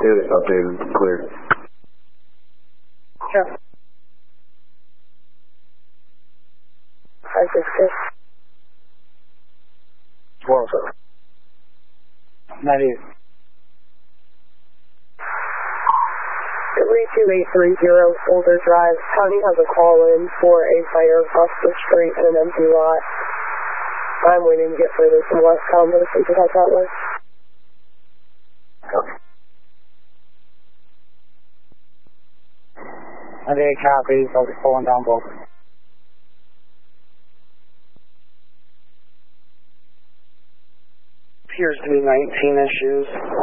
It is updated. Clear. Sure. 566. 407. 98. 32830 Boulder Drive. County has a call in for a fire across the street in an empty lot. I'm waiting to get further from Westcom, but if we could help out with. Copy. 98 copies. I'll be pulling down both. Appears to be 19 issues.